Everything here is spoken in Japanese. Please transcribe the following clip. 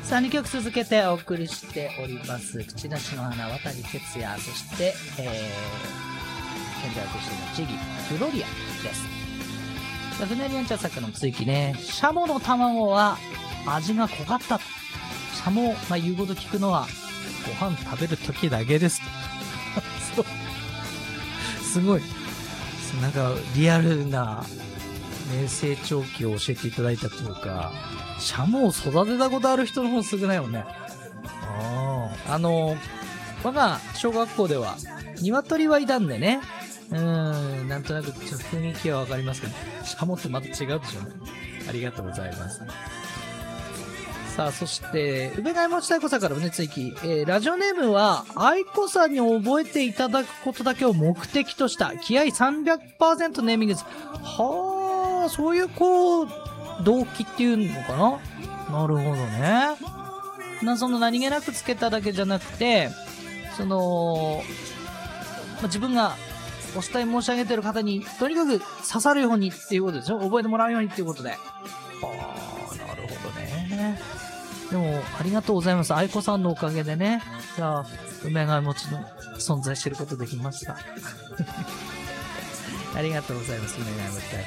さあ、2曲続けてお送りしております。口出しの花、渡哲也、そして、現在としてのチギ、フロリアです。フネリアン茶作の追記ね、シャモの卵は味が濃かった。シャモ、言うこと聞くのは、ご飯食べるときだけです。そう。すごい。なんか、リアルな、成長期を教えていただいたというか、シャモを育てたことある人の方少ないよね。我が小学校では、鶏はいたんでね。なんとなくちょっと雰囲気はわかりますけど、シャモってまた違うでしょうね。ありがとうございます。さあ、そして、宇部外持ち太鼓さんからもね、追記。ラジオネームは、愛子さんに覚えていただくことだけを目的とした、気合 300% ネーミングです。はあ、そういう動機っていうのかな。なるほどね。その何気なくつけただけじゃなくて、自分がお慕い申し上げてる方に、とにかく刺さるようにっていうことでしょ。覚えてもらうようにっていうことで。なるほどね。でも、ありがとうございます。愛子さんのおかげでね、じゃあ、梅ヶ持ちの存在してることできました。ありがとうございます。梅ヶ持ち愛